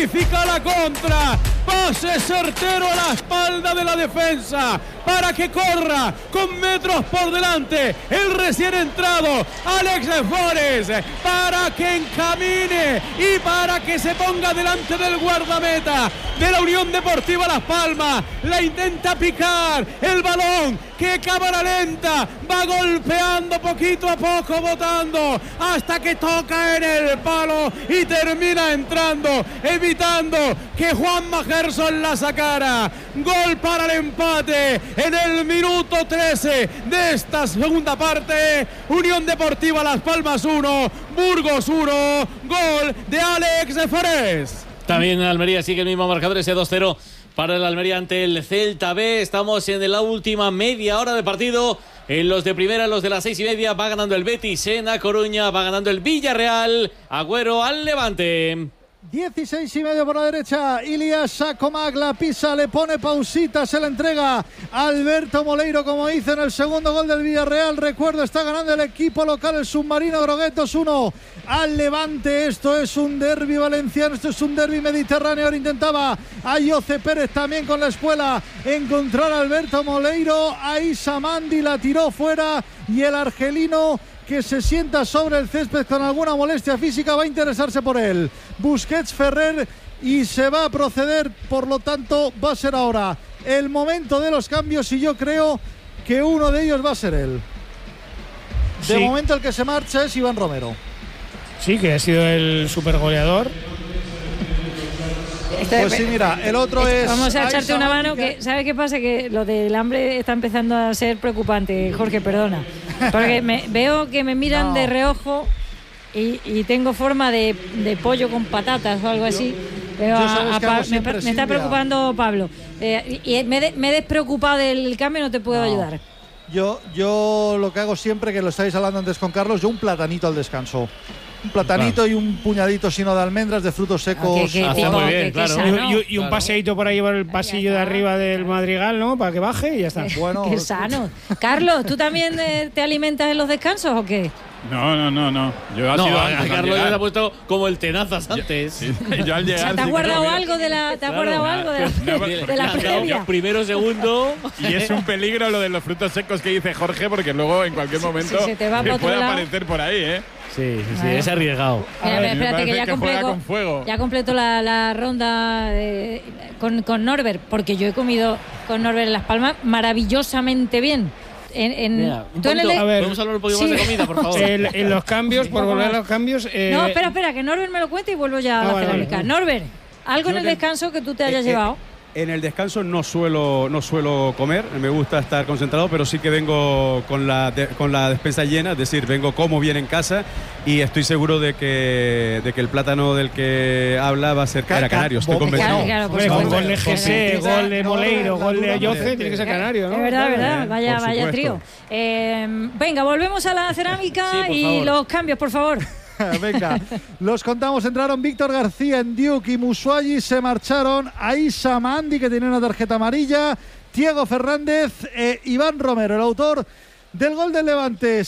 planifica la contra, pase certero a la espalda de la defensa, para que corra con metros por delante el recién entrado Alex Forés, para que encamine y para que se ponga delante del guardameta de la Unión Deportiva Las Palmas. La intenta picar, el balón que cámara lenta va golpeando poquito a poco, botando hasta que toca en el palo y termina entrando, evitando que Juanma Gerson la sacara. Gol para el empate en el minuto 13 de esta segunda parte. Unión Deportiva Las Palmas 1, Burgos 1, gol de Alex Forés. También Almería sigue el mismo marcador, ese 2-0 para el Almería ante el Celta B. Estamos en la última media hora de partido. En los de primera, los de las 6:30, va ganando el Betis en A Coruña, va ganando el Villarreal. Agüero al Levante. 16:30 por la derecha, Ilias Sakomak la pisa, le pone pausita, se la entrega a Alberto Moleiro, como hizo en el segundo gol del Villarreal. Recuerdo, está ganando el equipo local, el Submarino Groguet 2-1 al Levante. Esto es un derbi valenciano, esto es un derbi mediterráneo. Ahora intentaba a Jose Pérez también con la espuela encontrar a Alberto Moleiro, a Issa Mandi la tiró fuera y el argelino, que se sienta sobre el césped con alguna molestia física, va a interesarse por él. Busquets, Ferrer, y se va a proceder, por lo tanto va a ser ahora el momento de los cambios y yo creo que uno de ellos va a ser él. De momento el que se marcha es Iván Romero. Sí, que ha sido el supergoleador. Pues sí, mira, el otro es... Vamos a echarte una mano, que ¿sabes qué pasa? Que lo del hambre está empezando a ser preocupante, Jorge, perdona. Porque veo que me miran de reojo y tengo forma de pollo con patatas o algo así. Pero me está preocupando Pablo. Y me he despreocupado del cambio, no te puedo ayudar. Yo lo que hago siempre, que lo estáis hablando antes con Carlos, yo un platanito al descanso. Un platanito y un puñadito sino de almendras, de frutos secos. Muy bien, claro. Y un paseíto para llevar el pasillo de arriba del Madrigal, ¿no? Para que baje y ya está. Bueno, qué sano. Carlos, ¿tú también te alimentas en los descansos o qué? No. Yo ha sido antes, Carlos ya se ha puesto como el tenazas antes. Yo al llegar, ¿Te has guardado algo de la previa? Primero, segundo. Y es un peligro lo de los frutos secos que dice Jorge, porque luego en cualquier momento se te va puede otro lado. aparecer por ahí, ¿eh? Sí, es arriesgado. Mira, espérate que ya completo la ronda con Norbert, porque yo he comido con Norbert en Las Palmas maravillosamente bien. Mira, ¿podemos hablar un poquito más de comida, por favor? En los cambios, por volver a los cambios... No, espera, que Norbert me lo cuente y vuelvo ya a la cerámica. Vale. Norbert, ¿algo en el descanso que tú te hayas llevado? En el descanso no suelo comer, me gusta estar concentrado, pero sí que vengo con la despensa llena, es decir, vengo como bien en casa y estoy seguro de que el plátano del que habla va a ser canario, estoy convencido. Claro, con gol de José, gol de Moleiro, gol de Jose, tiene que ser canario, ¿no? Es verdad, vaya trío. Venga, volvemos a la cerámica y los cambios, por favor. Venga, los contamos. Entraron Víctor García en Duke y Musuagi, se marcharon a Issa Mandi, que tenía una tarjeta amarilla, Diego Fernández e Iván Romero, el autor del gol del Levante.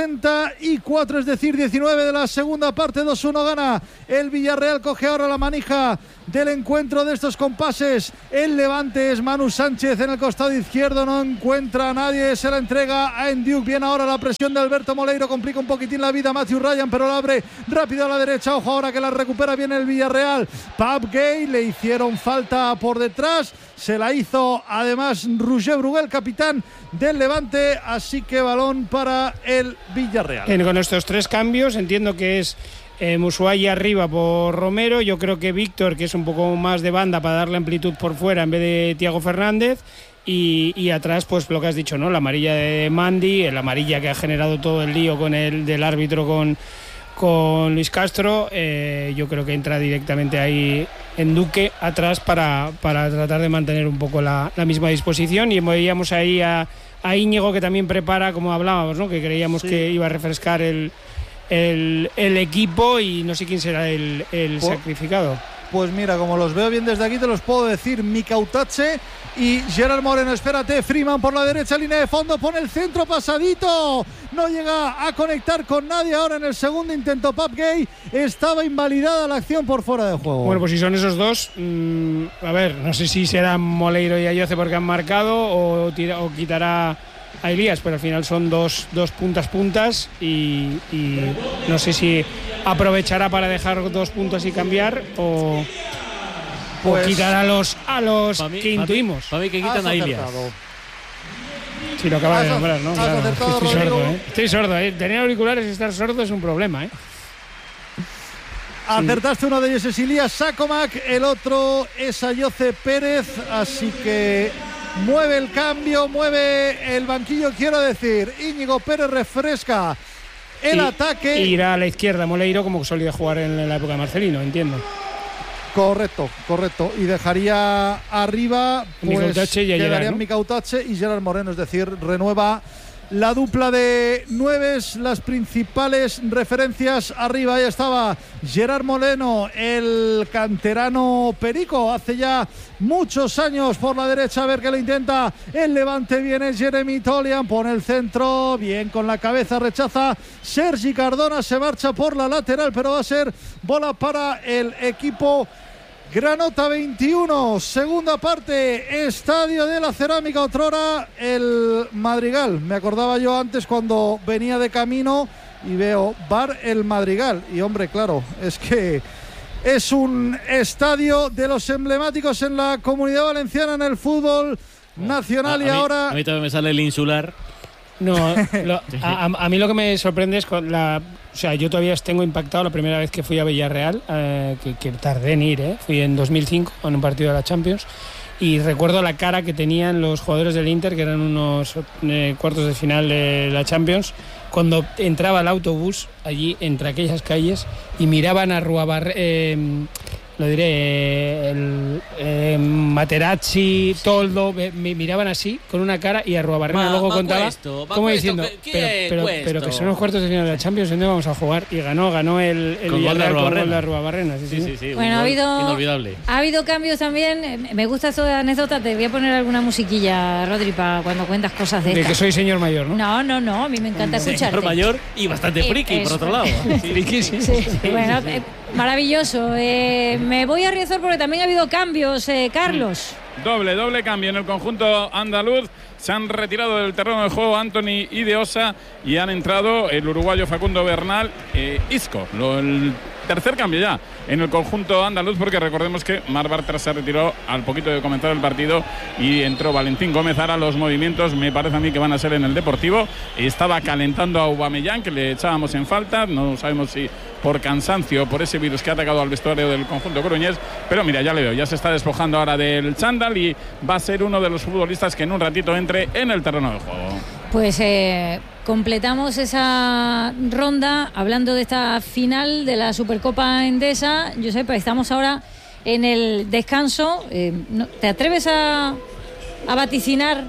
64, es decir, 19 de la segunda parte. 2-1 gana el Villarreal, coge ahora la manija del encuentro de estos compases. El Levante es Manu Sánchez en el costado izquierdo, no encuentra a nadie, se la entrega a Enduke. Viene ahora la presión de Alberto Moleiro, complica un poquitín la vida Matthew Ryan, pero la abre rápido a la derecha. Ojo ahora que la recupera bien el Villarreal. Pab Gay, le hicieron falta por detrás, se la hizo además Roger Bruguel, capitán del Levante, así que balón para el Villarreal. Con estos tres cambios entiendo que es Musuagi arriba por Romero. Yo creo que Víctor, que es un poco más de banda para darle amplitud por fuera en vez de Thiago Fernández, y atrás pues lo que has dicho, ¿no? La amarilla de Mandi, la amarilla que ha generado todo el lío con el del árbitro con Luis Castro. Yo creo que entra directamente ahí en Duque atrás para tratar de mantener un poco la misma disposición, y veíamos ahí a Íñigo, que también prepara, como hablábamos, ¿no? Que creíamos que iba a refrescar el equipo, y no sé quién será el sacrificado. pues mira, como los veo bien desde aquí, te los puedo decir. Mika Utache y Gerard Moreno. Espérate, Freeman por la derecha, línea de fondo, pone el centro pasadito. No llega a conectar con nadie. Ahora en el segundo intento, Pape Gay. Estaba invalidada la acción por fuera de juego. Bueno, pues si son esos dos, a ver, no sé si serán Moleiro y Ayoce porque han marcado o quitará a Elías, pero al final son dos puntas y no sé si aprovechará para dejar 2 puntos y cambiar o quitar a los que intuimos. Para mí que quitan a Elías. Si lo acabas de nombrar, ¿no? Claro, estoy sordo, ¿eh? Estoy sordo, ¿eh? Tener auriculares y estar sordo es un problema, ¿eh? Acertaste, uno de ellos es Elías Sakomak, el otro es Ayoce Pérez, así que mueve el cambio, mueve el banquillo, quiero decir. Íñigo Pérez refresca el ataque. Irá a la izquierda Moleiro como solía jugar en la época de Marcelino, entiendo. Correcto. Y dejaría arriba, pues quedarían Mika Utache y Gerard Moreno, es decir, renueva la dupla de nueves, las principales referencias arriba. Ahí estaba Gerard Moreno, el canterano perico, hace ya muchos años por la derecha, a ver que lo intenta el Levante. Viene Jeremy Tolian, pone el centro, bien con la cabeza, rechaza Sergi Cardona, se marcha por la lateral, pero va a ser bola para el equipo Granota. 21, segunda parte, Estadio de la Cerámica, otrora el Madrigal. Me acordaba yo antes cuando venía de camino y veo Bar El Madrigal. Y hombre, claro, es que es un estadio de los emblemáticos en la Comunidad Valenciana, en el fútbol nacional. Ahora a mí también me sale el insular. No, a mí lo que me sorprende es con o sea, yo todavía tengo impactado la primera vez que fui a Villarreal, que tardé en ir, fui en 2005 en un partido de la Champions, y recuerdo la cara que tenían los jugadores del Inter, que eran unos cuartos de final de la Champions, cuando entraba el autobús allí entre aquellas calles y miraban a Materazzi, Toldo, me miraban así con una cara, y Arruabarrena luego contaba como diciendo pero que son los cuartos de final de la Champions, ¿dónde vamos a jugar? Y ganó el Villarreal con gol de Arruabarrena. Sí, bueno, inolvidable. Ha habido cambios también. Me gusta esto de anécdota. Te voy a poner alguna musiquilla, Rodri, para cuando cuentas cosas de estas. De que soy señor mayor, ¿no? No, a mí me encanta escucharte. Señor mayor y bastante friki, por otro lado. Sí. Bueno, maravilloso. Me voy a Riazor porque también ha habido cambios, Carlos. Doble cambio en el conjunto andaluz. Se han retirado del terreno de juego Anthony y De Osa y han entrado el uruguayo Facundo Bernal, Isco. El tercer cambio ya en el conjunto andaluz, porque recordemos que Marc Bartra se retiró al poquito de comenzar el partido y entró Valentín Gómez. Ahora los movimientos me parece a mí que van a ser en el Deportivo. Estaba calentando a Aubameyang, que le echábamos en falta, no sabemos si por cansancio o por ese virus que ha atacado al vestuario del conjunto coruñés, pero mira, ya le veo, ya se está despojando ahora del chándal y va a ser uno de los futbolistas que en un ratito entre en el terreno de juego. Pues completamos esa ronda hablando de esta final de la Supercopa Endesa. Josep, estamos ahora en el descanso. ¿Te atreves a vaticinar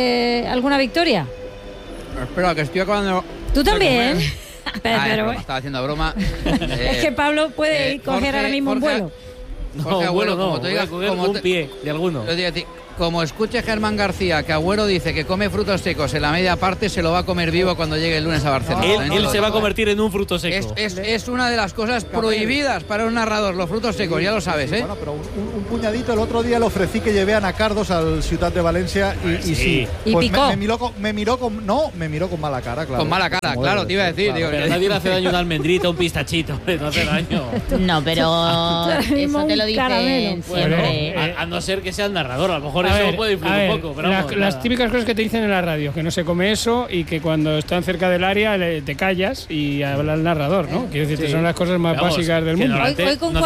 alguna victoria? Espera, que estoy acabando. ¿Tú también? Pero estaba haciendo broma. Es que Pablo puede ir coger ahora mismo un vuelo. No, bueno, no, como te digas, un pie de alguno. Como escuche Germán García que Agüero dice que come frutos secos en la media parte, se lo va a comer vivo cuando llegue el lunes a Barcelona. Él se va a convertir en un fruto seco. Es una de las cosas prohibidas para un narrador, los frutos secos, ya lo sabes, ¿eh? Bueno, pero un puñadito. El otro día le ofrecí que llevé a Nacardos al Ciudad de Valencia y sí. ¿Y pues picó? Me miró con mala cara, claro. Con mala cara, claro, te iba a decir. Claro, digo, pero nadie le hace daño una almendrita, un pistachito, no hace daño. No, pero eso te lo dicen siempre. A no ser que sea el narrador, a lo mejor eso puede influir un poco. Pero las típicas cosas que te dicen en la radio, que no se come eso y que cuando están cerca del área te callas y habla el narrador, ¿no? Quiero decir, son las cosas más básicas del mundo. Hoy con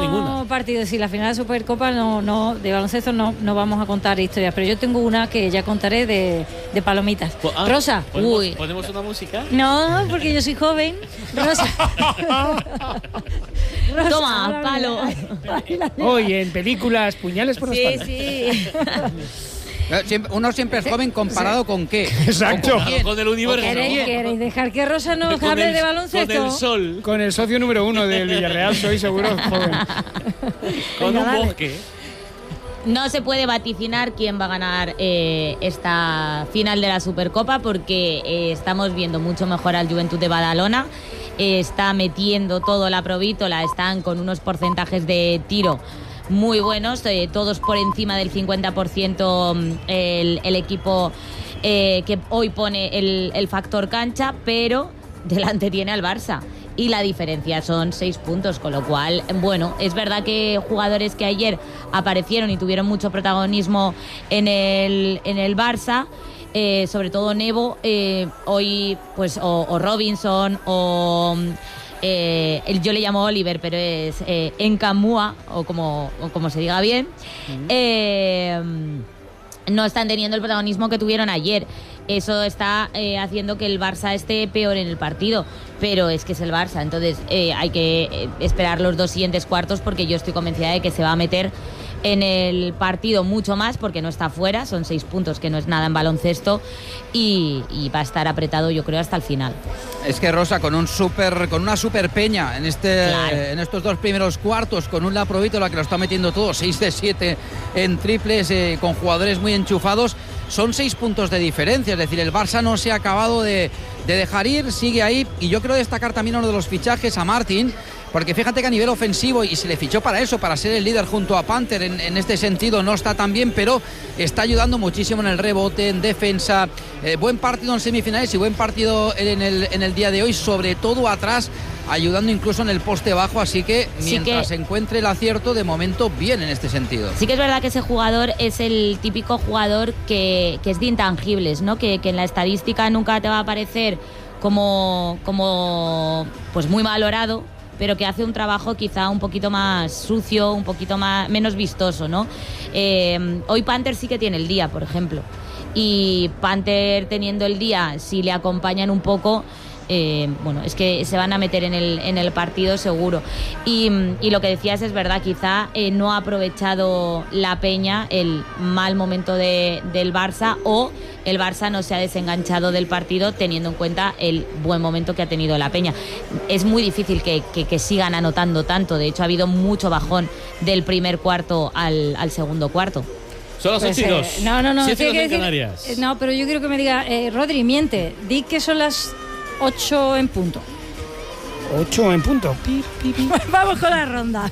4 partidos y la final de Supercopa de baloncesto no vamos a contar historias, pero yo tengo una que ya contaré de palomitas. Rosa. ¿Ponemos una música? No, porque yo soy joven. Rosa. Toma, palo. Hoy en películas, puñales por la espalda. Sí. Uno siempre es joven comparado con qué. Exacto. Con el universo. ¿Queréis dejar que Rosa nos hable de baloncesto? Con el sol. Con el socio número 1 del Villarreal soy seguro joven. Con un bosque. No se puede vaticinar quién va a ganar esta final de la Supercopa porque estamos viendo mucho mejor al Juventud de Badalona. Está metiendo todo la provítola, están con unos porcentajes de tiro muy buenos, todos por encima del 50% el equipo que hoy pone el factor cancha, pero delante tiene al Barça. Y la diferencia son 6 puntos, con lo cual, bueno, es verdad que jugadores que ayer aparecieron y tuvieron mucho protagonismo en el Barça, sobre todo Nevo, hoy pues o Robinson o yo le llamo Oliver, pero es Encamúa, o como se diga bien, no están teniendo el protagonismo que tuvieron ayer. Eso está haciendo que el Barça esté peor en el partido, pero es que es el Barça, entonces hay que esperar los 2 siguientes cuartos, porque yo estoy convencida de que se va a meter en el partido mucho más, porque no está fuera, son 6 puntos, que no es nada en baloncesto, y va a estar apretado, yo creo, hasta el final. Es que Rosa, con una super peña en estos 2 primeros cuartos, con un Laprovítola que lo está metiendo todo, 6 de 7 en triples, con jugadores muy enchufados, son 6 puntos de diferencia. Es decir, el Barça no se ha acabado de dejar ir, sigue ahí, y yo quiero destacar también uno de los fichajes, a Martin, porque fíjate que a nivel ofensivo, y se le fichó para eso, para ser el líder junto a Panther, en este sentido no está tan bien, pero está ayudando muchísimo en el rebote, en defensa, buen partido en semifinales y buen partido en el día de hoy, sobre todo atrás, ayudando incluso en el poste bajo, así que mientras se encuentre el acierto, de momento bien en este sentido. Sí que es verdad que ese jugador es el típico jugador que es de intangibles, ¿no? Que en la estadística nunca te va a aparecer como pues muy valorado, pero que hace un trabajo quizá un poquito más sucio, un poquito menos vistoso, ¿no? Hoy Panther sí que tiene el día, por ejemplo, y Panther teniendo el día, si le acompañan un poco, bueno, es que se van a meter en el partido seguro. Y lo que decías es verdad, quizá no ha aprovechado la Peña el mal momento del Barça, o el Barça no se ha desenganchado del partido teniendo en cuenta el buen momento que ha tenido la Peña. Es muy difícil que sigan anotando tanto, de hecho ha habido mucho bajón del primer cuarto al segundo cuarto. Son las 8 y 2. No. 7 y 2 en decir, Canarias. No, pero yo quiero que me diga, Rodri, miente, di que son las 8 en punto. 8 en punto. Vamos con la ronda.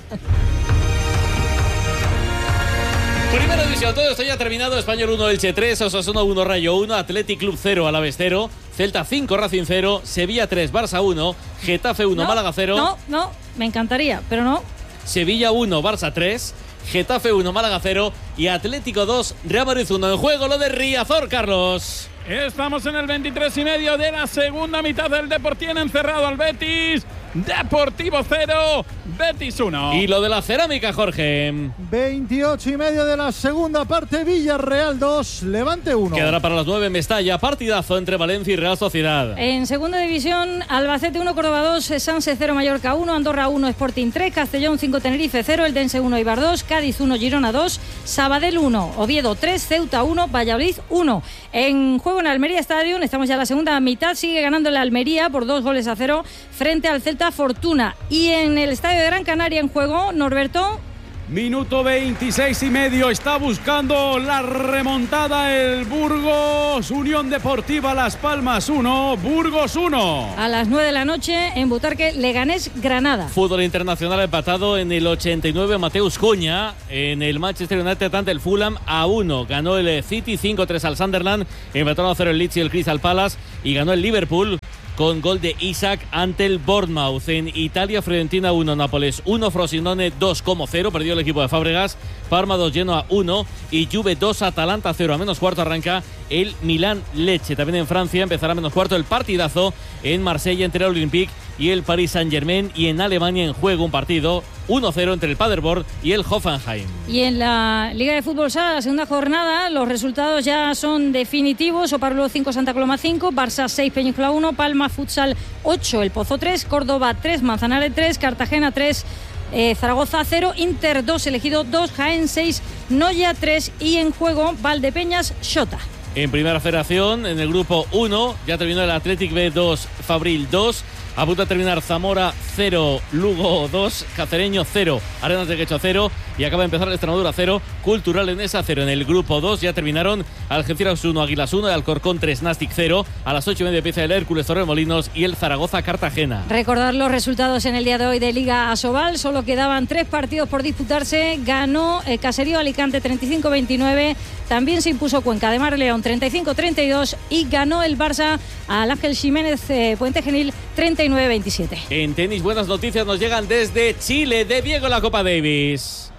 Primera división, todo esto ya ha terminado. Español 1, Elche 3, Osasuna 1, Rayo 1, Athletic Club 0, Alavés 0, Celta 5, Racing 0, Sevilla 3, Barça 1, Getafe 1, Málaga 0. No, me encantaría, pero no. Sevilla 1, Barça 3, Getafe 1, Málaga 0 y Atlético 2, Real Madrid 1. En juego lo de Riazor, Carlos. Estamos en el 23:30 de la segunda mitad del Depor. Tiene encerrado al Betis. Deportivo 0, Betis 1. Y lo de la cerámica, Jorge. 28:30 de la segunda parte, Villarreal 2, Levante 1. Quedará para las 9 en Mestalla, partidazo entre Valencia y Real Sociedad. En segunda división, Albacete 1, Córdoba 2, Sanse 0, Mallorca 1, Andorra 1, Sporting 3, Castellón 5, Tenerife 0, Eldense 1, Eibar 2, Cádiz 1, Girona 2, Sabadell 1, Oviedo 3, Ceuta 1, Valladolid 1. En juego en Almería Stadium, estamos ya en la segunda mitad, sigue ganando la Almería por 2-0 frente al Celta Fortuna. Y en el Estadio de Gran Canaria en juego, Norberto. Minuto 26:30, está buscando la remontada el Burgos, Unión Deportiva Las Palmas 1, Burgos 1. A las 9 de la noche en Butarque, Leganés Granada. Fútbol internacional empatado en el 89, Mateus Cunha. En el Manchester United ante el Fulham a 1. Ganó el City 5-3 al Sunderland, empataron a 0 el Leeds y el Crystal Palace, y ganó el Liverpool con gol de Isaac ante el Bournemouth. En Italia, Fiorentina 1, Nápoles 1, Frosinone 2-0, perdió el equipo de Fábregas, Parma 2, Genoa 1 y Juve 2, Atalanta 0. A menos cuarto arranca el Milán Lecce. También en Francia empezará a menos cuarto el partidazo en Marsella entre el Olympique y el Paris Saint-Germain, y en Alemania en juego un partido 1-0 entre el Paderborn y el Hoffenheim. Y en la Liga de Fútbol Sala, la segunda jornada, los resultados ya son definitivos. Oparrulo 5, Santa Coloma 5, Barça 6, Peñíscola 1, Palma Futsal 8, El Pozo 3, Córdoba 3, Manzanares 3, Cartagena 3, Zaragoza 0, Inter 2, Elegido 2, Jaén 6, Noya 3 y en juego Valdepeñas Xota. En Primera Federación, en el grupo 1, ya terminó el Athletic B 2, Fabril 2. A punto de terminar Zamora 0, Lugo 2, Cacereño 0, Arenas de Quecho 0 y acaba de empezar el Extremadura 0, Cultural Leonesa 0. En el grupo 2 ya terminaron Algeciras 1, Águilas 1, Alcorcón 3, Nastic 0. A las 8:30 empieza el Hércules Torremolinos y el Zaragoza Cartagena. Recordar los resultados en el día de hoy de Liga Asobal. Solo quedaban 3 partidos por disputarse. Ganó Caserío Alicante 35-29. También se impuso Cuenca de Mar León 35-32 y ganó el Barça al Ángel Jiménez Puente Genil 39-27. En tenis, buenas noticias nos llegan desde Chile, de Diego en la Copa Davis.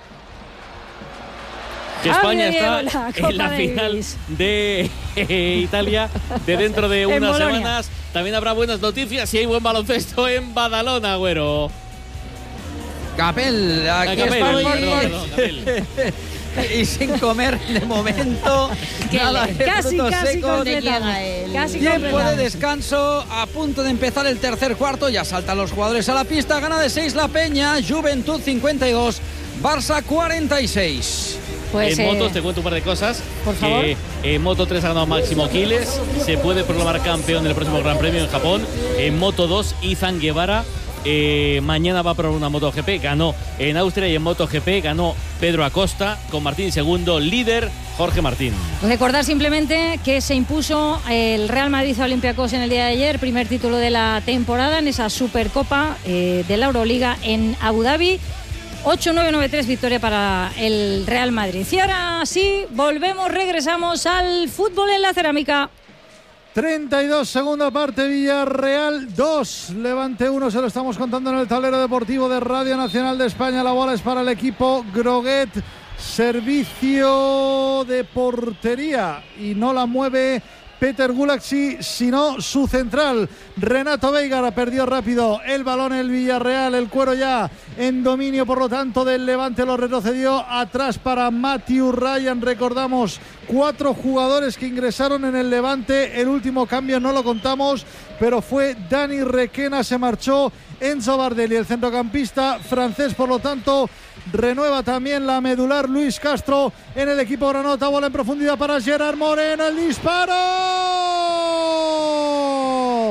Que España está en la final de Italia de dentro de unas semanas. También habrá buenas noticias y hay buen baloncesto en Badalona, Agüero. Capel, aquí estoy. Capel. Y sin comer de momento. Nada, casi completamos. Tiempo de descanso, a punto de empezar el tercer cuarto. Ya saltan los jugadores a la pista. Gana de 6 la Peña, Juventud 52, Barça 46. Pues, en motos te cuento un par de cosas. Por favor. En Moto 3 ha ganado Máximo Quiles. Se puede proclamar campeón del próximo Gran Premio en Japón. En Moto 2, Izan Guevara. Mañana va a probar una MotoGP. Ganó en Austria y en MotoGP ganó Pedro Acosta con Martín segundo, líder Jorge Martín. Recordar simplemente que se impuso el Real Madrid a Olympiacos en el día de ayer, primer título de la temporada en esa Supercopa de la Euroliga en Abu Dhabi. 8-9-9-3 victoria para el Real Madrid. Y ahora sí, regresamos al fútbol en la cerámica. 32, segunda parte, Villarreal 2, Levante 1, se lo estamos contando en el tablero deportivo de Radio Nacional de España. La bola es para el equipo Groguet, servicio de portería y no la mueve Peter Gulaxi, sino su central Renato Veiga. Perdió rápido el balón el Villarreal, el cuero ya en dominio por lo tanto del Levante, lo retrocedió atrás para Matthew Ryan. Recordamos 4 jugadores que ingresaron en el Levante, el último cambio no lo contamos, pero fue Dani Requena, se marchó Enzo Bardelli, el centrocampista francés, por lo tanto renueva también la medular Luis Castro en el equipo granota. Bola en profundidad para Gerard Moreno, el disparo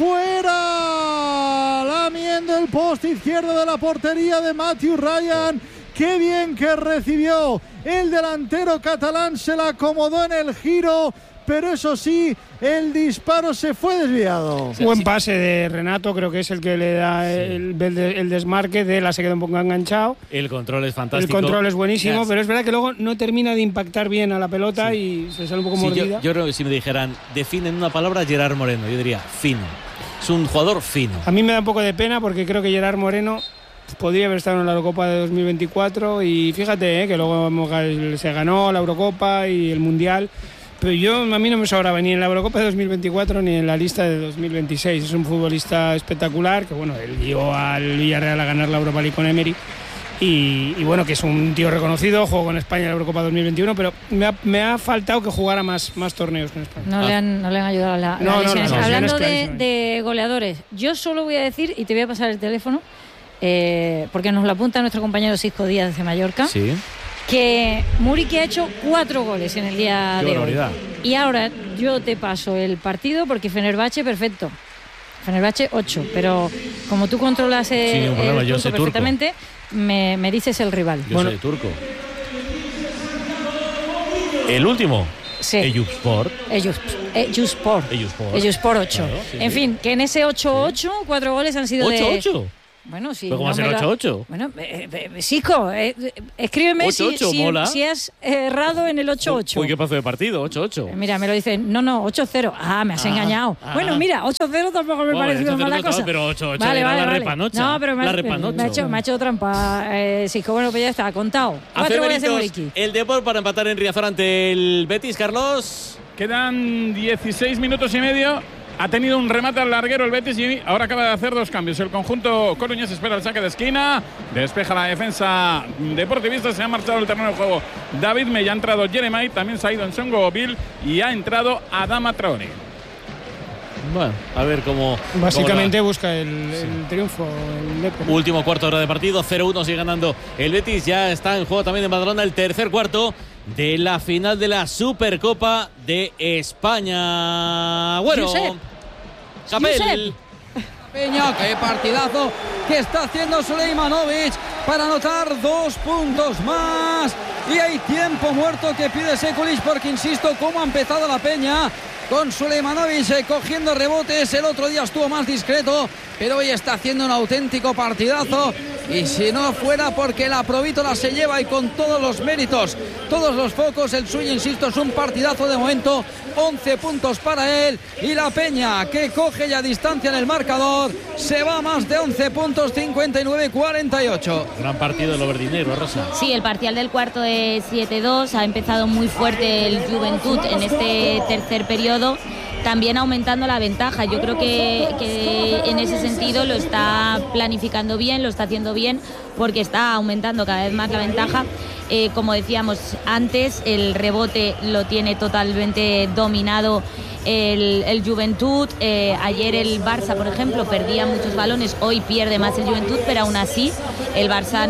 fuera, lamiendo el poste izquierdo de la portería de Matthew Ryan. Qué bien que recibió el delantero catalán, se la acomodó en el giro, pero eso sí, el disparo se fue desviado. Buen pase de Renato, creo que es el que le da el desmarque. De la se queda un poco enganchado. El control es fantástico. El control es buenísimo, pero es verdad que luego no termina de impactar bien a la pelota y se sale un poco mordida. Yo creo que si me dijeran, definen una palabra, Gerard Moreno, yo diría fino. Es un jugador fino. A mí me da un poco de pena porque creo que Gerard Moreno podría haber estado en la Eurocopa de 2024 y fíjate que luego se ganó la Eurocopa y el Mundial. Pero a mí no me sobraba ni en la Eurocopa de 2024 ni en la lista de 2026. Es un futbolista espectacular que, bueno, él llevó al Villarreal a ganar la Europa League con Emery y bueno, que es un tío reconocido, jugó con España en la Eurocopa 2021, pero me ha faltado que jugara más torneos con España. No le han ayudado a la lesiones. Hablando de goleadores, yo solo voy a decir, y te voy a pasar el teléfono, porque nos lo apunta nuestro compañero Cisco Díaz de Mallorca. Sí. Que Muriqui ha hecho 4 goles en el día de hoy. Y ahora yo te paso el partido porque Fenerbahce, perfecto. Fenerbahce 8, pero como tú controlas el turco perfectamente, me dices el rival. Yo soy turco. El último. Sí. Eyüpspor 8. Claro, sí, en fin, que en ese 8-8, 4 goles han sido 8-8. Bueno, sí. ¿Pero cómo va a ser 8-8? Bueno, Cisco, escríbeme 8-8, si has errado en el 8-8. Uy, qué paso de partido, 8-8. Mira, me lo dicen, no, 8-0. Ah, me has engañado. Bueno, mira, 8-0 tampoco me parece una mala cosa. Pero 8-8 era la repanocha. No, pero me ha hecho trampa, Cisco. Bueno, pues ya está, contado. 4 goles de Muriqui. El Depor para empatar en Riazor ante el Betis, Carlos. Quedan 16 minutos y medio. Ha tenido un remate al larguero el Betis y ahora acaba de hacer 2 cambios. El conjunto coruñés espera el saque de esquina. Despeja la defensa deportivista. Se ha marchado el terreno de juego David Mella. Ha entrado Jeremai. También se ha ido en Songo Bill y ha entrado Adama Traoré. Bueno, a ver cómo... Básicamente busca el triunfo. El Depor. Último cuarto de hora de partido, 0-1 sigue ganando el Betis. Ya está en juego también en Badalona el tercer cuarto de la final de la Supercopa de España. Bueno, Capel. Peña, qué partidazo que está haciendo Suleimanovic para anotar 2 puntos más. Y hay tiempo muerto que pide Sekulic, porque insisto, cómo ha empezado la Peña con Suleimanovic cogiendo rebotes. El otro día estuvo más discreto, pero hoy está haciendo un auténtico partidazo. Y si no fuera porque la Provítola se lleva, y con todos los méritos, todos los focos, el suyo, insisto, es un partidazo de momento. 11 puntos para él, y la Peña, que coge ya distancia en el marcador, se va a más de 11 puntos, 59-48. Gran partido del Overdinero, Rosa. Sí, el parcial del cuarto es 7-2. Ha empezado muy fuerte el Juventud en este tercer periodo, también aumentando la ventaja. Yo creo que en ese sentido lo está planificando bien, lo está haciendo bien, porque está aumentando cada vez más la ventaja. Como decíamos antes, el rebote lo tiene totalmente dominado el Juventud. Ayer el Barça, por ejemplo, perdía muchos balones, hoy pierde más el Juventud, pero aún así el Barça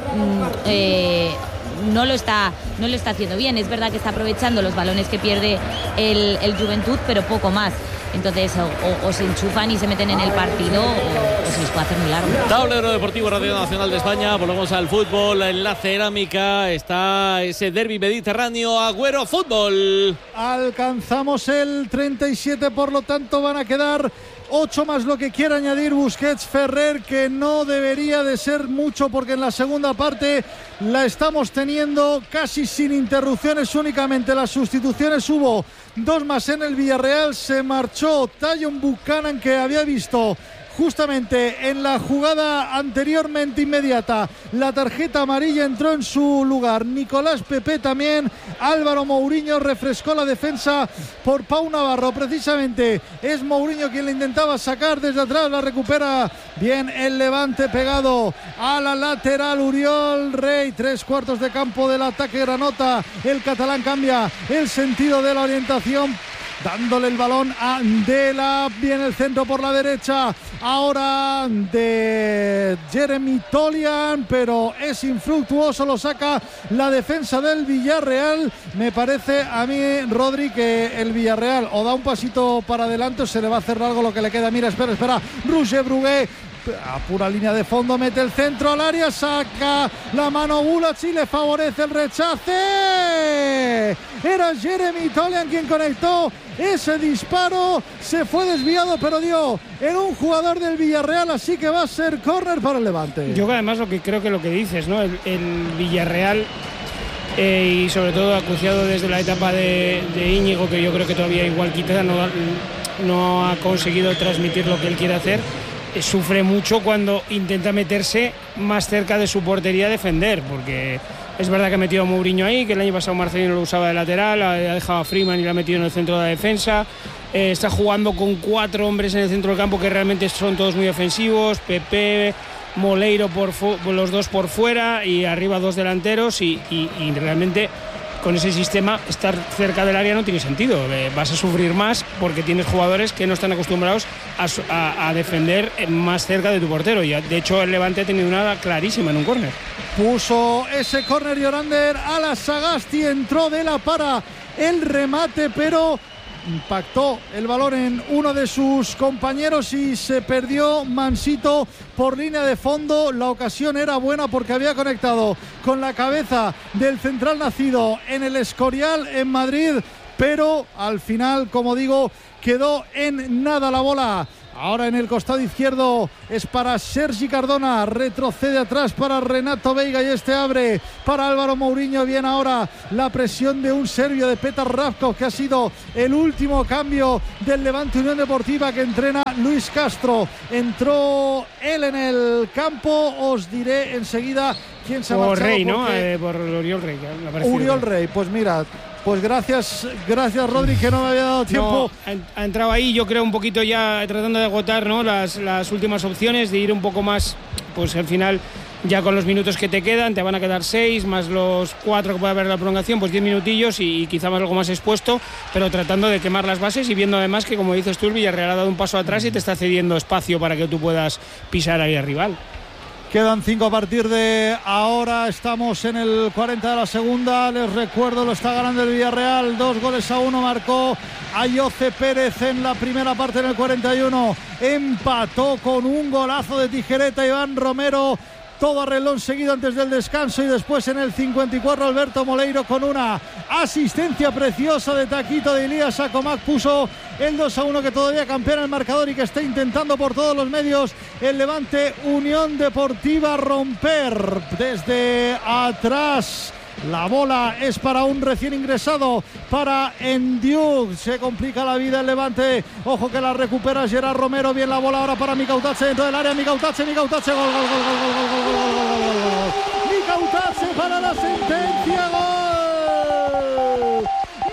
no lo está haciendo bien. Es verdad que está aprovechando los balones que pierde el Juventud, pero poco más. Entonces o se enchufan y se meten en el partido, o se les puede hacer muy largo. Tablero Deportivo Radio Nacional de España. Volvemos al fútbol. En la cerámica está ese derbi mediterráneo. Agüero Fútbol. Alcanzamos el 37, por lo tanto van a quedar 8 más lo que quiera añadir Busquets. Ferrer, que no debería de ser mucho, porque en la segunda parte la estamos teniendo casi sin interrupciones, únicamente las sustituciones. Hubo 2 más en el Villarreal. Se marchó Tajon Buchanan, que había visto justamente en la jugada anteriormente inmediata la tarjeta amarilla, entró en su lugar Nicolás Pepe también. Álvaro Mourinho refrescó la defensa por Pau Navarro. Precisamente es Mourinho quien le intentaba sacar desde atrás, la recupera bien el Levante, pegado a la lateral Uriol Rey. 3/4 de campo del ataque granota. El catalán cambia el sentido de la orientación, dándole el balón a Dela. Viene el centro por la derecha ahora de Jeremy Tolian, pero es infructuoso, lo saca la defensa del Villarreal. Me parece a mí, Rodri, que el Villarreal o da un pasito para adelante o se le va a hacer algo lo que le queda. Mira, espera, Roger Brugué a pura línea de fondo, mete el centro al área, saca la mano Bulac y le favorece el rechace. Era Jeremy Tolian quien conectó ese disparo, se fue desviado, pero dio en un jugador del Villarreal, así que va a ser córner para el Levante. Yo además creo que lo que dices, ¿no? El Villarreal, y sobre todo acuciado desde la etapa de Íñigo, que yo creo que todavía igual quizá no ha conseguido transmitir lo que él quiere hacer. Sufre mucho cuando intenta meterse más cerca de su portería a defender, porque es verdad que ha metido a Mourinho ahí, que el año pasado Marcelino lo usaba de lateral, ha dejado a Freeman y lo ha metido en el centro de la defensa. Está jugando con 4 hombres en el centro del campo que realmente son todos muy ofensivos. Pepe, Moleiro, los 2 por fuera, y arriba 2 delanteros, y realmente con ese sistema estar cerca del área no tiene sentido. Vas a sufrir más porque tienes jugadores que no están acostumbrados a defender más cerca de tu portero. Y de hecho el Levante ha tenido una clarísima en un córner. Puso ese córner Llorander a la Sagasti, entró de la para el remate, pero impactó el balón en uno de sus compañeros y se perdió Mansito por línea de fondo. La ocasión era buena porque había conectado con la cabeza del central nacido en el Escorial en Madrid, pero al final, como digo, quedó en nada la bola. Ahora en el costado izquierdo es para Sergi Cardona, retrocede atrás para Renato Veiga y este abre para Álvaro Mourinho. Bien ahora la presión de un serbio, de Petar Ravkov, que ha sido el último cambio del Levante Unión Deportiva que entrena Luis Castro. Entró él en el campo, os diré enseguida quién se ha marchado. Por Rey, ¿no? Por Uriol Rey. Uriol Rey, pues mira. Pues gracias Rodri, que no me había dado tiempo. No, ha entrado ahí, yo creo, un poquito ya tratando de agotar, ¿no? las últimas opciones, de ir un poco más, pues al final ya con los minutos que te quedan, te van a quedar 6 más los 4 que puede haber la prolongación, pues 10 minutillos y quizá más algo más expuesto, pero tratando de quemar las bases y viendo además que, como dices tú, el Villarreal ha dado un paso atrás y te está cediendo espacio para que tú puedas pisar ahí al rival. Quedan 5 a partir de ahora, estamos en el 40 de la segunda, les recuerdo, lo está ganando el Villarreal, 2-1 marcó Ayoce Pérez en la primera parte en el 41, empató con un golazo de tijereta Iván Romero, todo a reloj seguido antes del descanso, y después en el 54 Alberto Moleiro con una asistencia preciosa de taquito de Ilías Acomac puso el 2-1 que todavía campea en el marcador y que está intentando por todos los medios el Levante Unión Deportiva romper desde atrás. La bola es para un recién ingresado, para Ndiuk. Se complica la vida el Levante. Ojo que la recupera Gerard Romero. Bien la bola ahora para Mikautadze dentro del área. Mikautadze, gol. Mikautadze para la sentencia. Gol.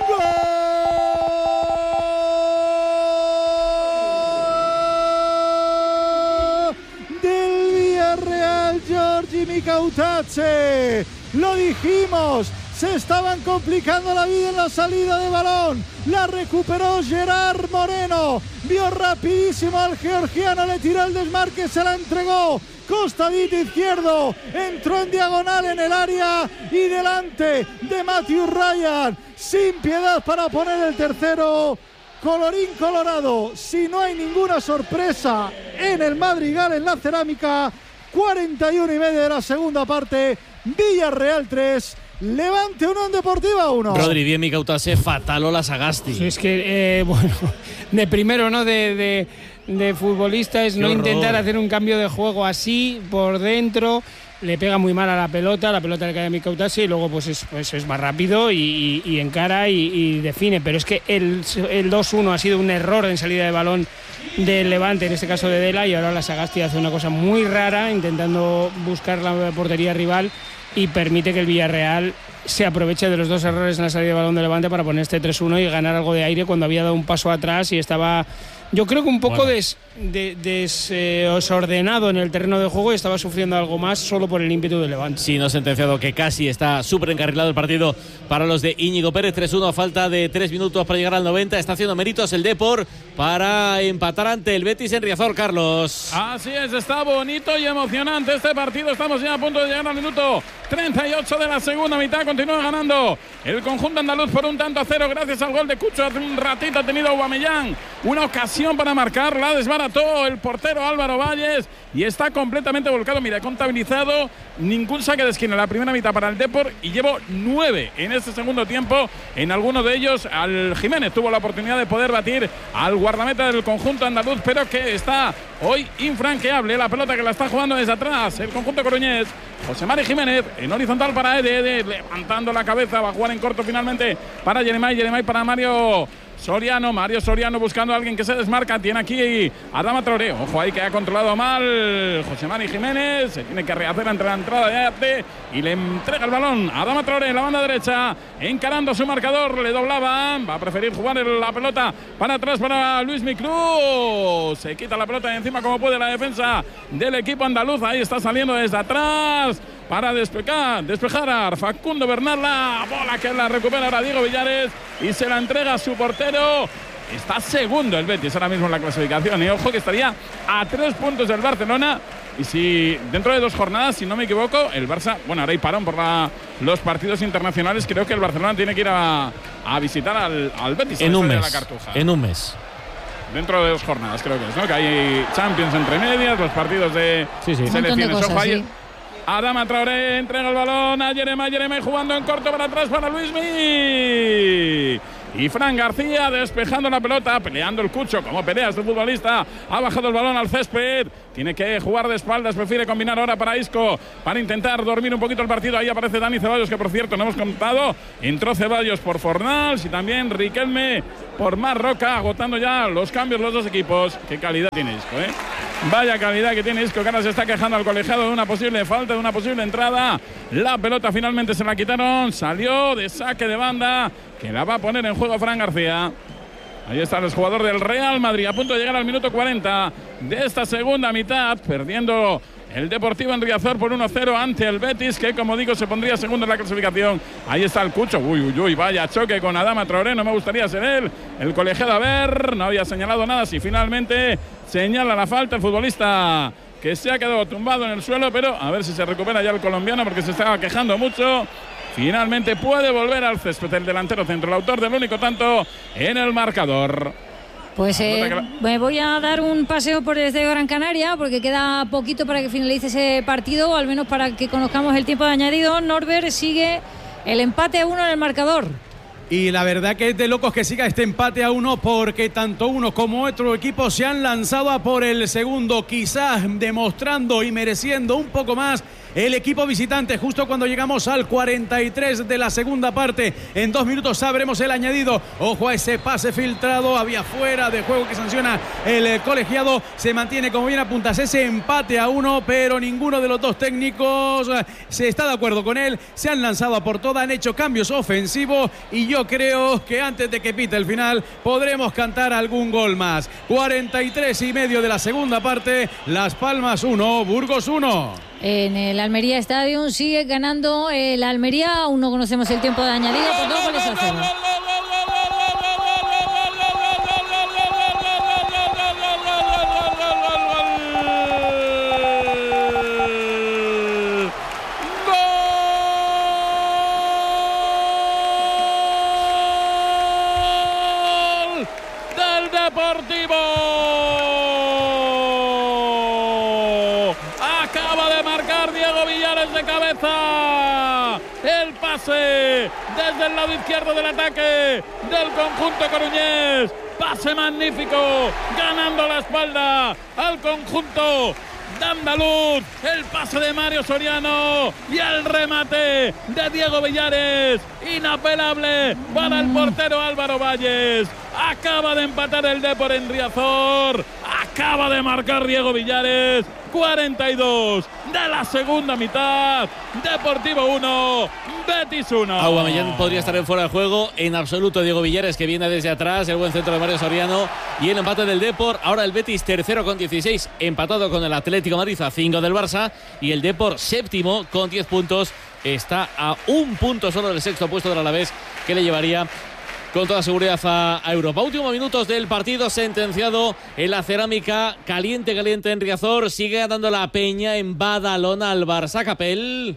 Del Villarreal, Giorgi Mikautadze. Lo dijimos, se estaban complicando la vida en la salida de balón, la recuperó Gerard Moreno, vio rapidísimo al georgiano, le tiró el desmarque, se la entregó, costadito izquierdo, entró en diagonal en el área y delante de Matthew Ryan, sin piedad para poner el tercero. Colorín colorado, si no hay ninguna sorpresa en el Madrigal, en la Cerámica, 41 y medio de la segunda parte. Villarreal 3, Levante Unión Deportiva 1. Rodri, bien Mikautadze, fatal Ola Sagasti. Sí, es que, bueno, de primero, ¿no? De futbolista es no intentar hacer un cambio de juego así, por dentro. Le pega muy mal a la pelota le cae a Mikautadze y luego pues es más rápido y encara y define. Pero es que el 2-1 ha sido un error en salida de balón del Levante, en este caso de Dela, y ahora la Sagasti hace una cosa muy rara intentando buscar la portería rival y permite que el Villarreal se aproveche de los dos errores en la salida de balón del Levante para poner este 3-1 y ganar algo de aire cuando había dado un paso atrás y estaba, yo creo que un poco desordenado en el terreno de juego y estaba sufriendo algo más solo por el ímpetu del Levante. Sí, no sentenciado, que casi está súper encarrilado el partido para los de Íñigo Pérez. 3-1 a falta de 3 minutos para llegar al 90. Está haciendo méritos el Depor para empatar ante el Betis en Riazor, Carlos. Así es, está bonito y emocionante este partido. Estamos ya a punto de llegar al minuto 38 de la segunda mitad. Continúa ganando el conjunto andaluz por 1-0 gracias al gol de Cucho. Hace un ratito ha tenido Aubameyang una ocasión para marcar, la desbarató el portero Álvaro Valles y está completamente volcado. Mira, he contabilizado ningún saque de esquina en la primera mitad para el Depor y llevo 9 en este segundo tiempo. En alguno de ellos al Jiménez tuvo la oportunidad de poder batir al guardameta del conjunto andaluz, pero que está hoy infranqueable. La pelota que la está jugando desde atrás el conjunto coruñés. José Mari Jiménez en horizontal para Ede, levantando la cabeza, va a jugar en corto finalmente para Jeremai para Mario Soriano buscando a alguien que se desmarca. Tiene aquí a Adama Traoré. Ojo ahí que ha controlado mal José Mari Jiménez. Se tiene que rehacer entre la entrada de Arte y le entrega el balón a Adama Traoré en la banda derecha, encarando su marcador. Le doblaba. Va a preferir jugar la pelota para atrás para Luis Miclú. Se quita la pelota de encima como puede la defensa del equipo andaluz. Ahí está saliendo desde atrás para despejar a Facundo Bernal. La bola que la recupera ahora Diego Villares y se la entrega a su portero. Está segundo el Betis ahora mismo en la clasificación. Y ojo que estaría a 3 puntos del Barcelona. Y si dentro de 2 jornadas, si no me equivoco, el Barça, bueno, ahora hay parón por los partidos internacionales. Creo que el Barcelona tiene que ir a visitar al Betis en un mes. De la Cartuja. En un mes. Dentro de 2 jornadas creo que es, ¿no? Que hay Champions entre medias, los partidos de selecciones. Ojo ahí. Adama Traoré entrega el balón a Jeremai jugando en corto para atrás para Luismi. Y Fran García despejando la pelota, peleando el Cucho, como pelea este futbolista. Ha bajado el balón al césped. Tiene que jugar de espaldas, prefiere combinar ahora para Isco, para intentar dormir un poquito el partido. Ahí aparece Dani Ceballos, que por cierto no hemos contado. Entró Ceballos por Fornals y también Riquelme por Marroca, agotando ya los cambios los dos equipos. Qué calidad tiene Isco, ¿eh? Vaya calidad que tiene Isco, que ahora se está quejando al colegiado de una posible falta, de una posible entrada. La pelota finalmente se la quitaron, salió de saque de banda, que la va a poner en juego Fran García. Ahí está el jugador del Real Madrid, a punto de llegar al minuto 40 de esta segunda mitad, perdiendo el Deportivo en Riazor por 1-0 ante el Betis, que como digo se pondría segundo en la clasificación. Ahí está el Cucho, uy, vaya choque con Adama Traoré, no me gustaría ser él. El colegiado, a ver, no había señalado nada, si finalmente señala la falta el futbolista que se ha quedado tumbado en el suelo, pero a ver si se recupera ya el colombiano porque se estaba quejando mucho. Finalmente puede volver al césped el delantero centro, el autor del único tanto en el marcador. Pues me voy a dar un paseo por el Estadio Gran Canaria porque queda poquito para que finalice ese partido, o al menos para que conozcamos el tiempo de añadido. Norbert, sigue el empate a 1 en el marcador. Y la verdad que es de locos que siga este empate a 1 porque tanto uno como otro equipo se han lanzado a por el segundo, quizás demostrando y mereciendo un poco más el equipo visitante. Justo cuando llegamos al 43 de la segunda parte, en 2 minutos sabremos el añadido. Ojo a ese pase filtrado, había fuera de juego que sanciona el colegiado. Se mantiene, como bien apuntas, ese empate a 1, pero ninguno de los dos técnicos se está de acuerdo con él. Se han lanzado a por toda, han hecho cambios ofensivos y yo creo que antes de que pite el final podremos cantar algún gol más. 43,5 de la segunda parte, Las Palmas 1, Burgos 1. En el Almería Stadium sigue ganando el Almería. Aún no conocemos el tiempo de añadido. Por 2 goles a 0. ¡Gol del Deportivo! De cabeza, el pase desde el lado izquierdo del ataque del conjunto coruñés, pase magnífico, ganando la espalda al conjunto de andaluz, el pase de Mario Soriano y el remate de Diego Villares, inapelable para el portero Álvaro Valles. Acaba de empatar el Depor en Riazor, acaba de marcar Diego Villares. 42 de la segunda mitad, Deportivo 1, Betis 1. Aubameyang podría estar en fuera de juego en absoluto. Diego Villares, que viene desde atrás, el buen centro de Mario Soriano y el empate del Depor. Ahora el Betis tercero con 16, empatado con el Atlético de Madrid a 5 del Barça, y el Depor séptimo con 10 puntos, está a 1 punto solo del sexto puesto del Alavés, que le llevaría con toda seguridad a Europa. Últimos minutos del partido, sentenciado en la Cerámica, caliente en Riazor. Sigue ganando la Peña en Badalona al Barça. Capel.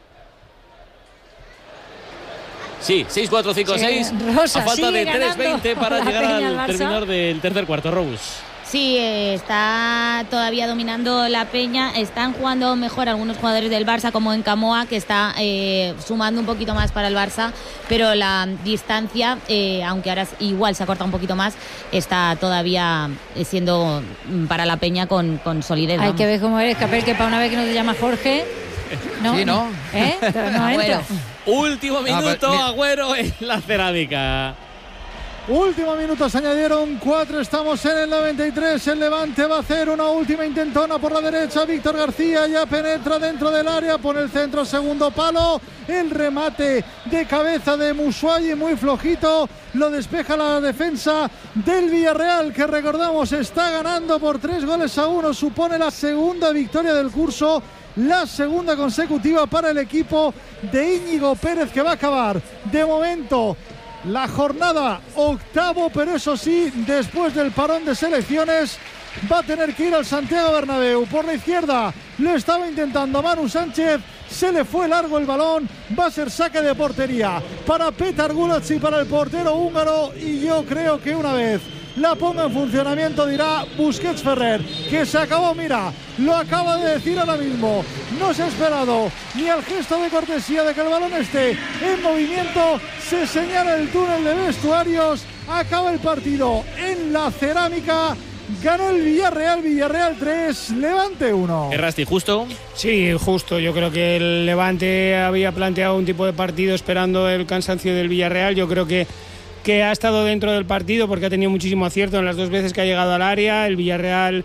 Sí, 6-4-5-6. Rosa, a falta de ganando 3:20 para llegar Peña al terminar del tercer cuarto. Robus. Sí, está todavía dominando la Peña. Están jugando mejor algunos jugadores del Barça, como en Camoa, que está sumando un poquito más para el Barça, pero la distancia, aunque ahora igual se acorta un poquito más, está todavía siendo para la Peña con solidez. Hay que ver cómo eres, Capel, que para una vez que no te llama Jorge. No, sí, ¿no? No entra. Último minuto, Agüero en la Cerámica. Último minuto, se añadieron 4, estamos en el 93, el Levante va a hacer una última intentona por la derecha, Víctor García ya penetra dentro del área, pone el centro, segundo palo, el remate de cabeza de Mushuayi muy flojito, lo despeja la defensa del Villarreal, que recordamos está ganando por 3-1, supone la segunda victoria del curso, la segunda consecutiva para el equipo de Íñigo Pérez, que va a acabar de momento la jornada octavo, pero eso sí, después del parón de selecciones va a tener que ir al Santiago Bernabéu. Por la izquierda lo estaba intentando Manu Sánchez, se le fue largo el balón, va a ser saque de portería para Petar Gulacsi, para el portero húngaro, y yo creo que una vez la ponga en funcionamiento dirá Busquets Ferrer, que se acabó, mira, lo acaba de decir ahora mismo, no se ha esperado ni al gesto de cortesía de que el balón esté en movimiento, se señala el túnel de vestuarios, acaba el partido en la Cerámica, ganó el Villarreal 3, Levante 1. Errasti, ¿justo? Sí, justo. Yo creo que el Levante había planteado un tipo de partido esperando el cansancio del Villarreal. Yo creo que ha estado dentro del partido porque ha tenido muchísimo acierto en las 2 veces que ha llegado al área. El Villarreal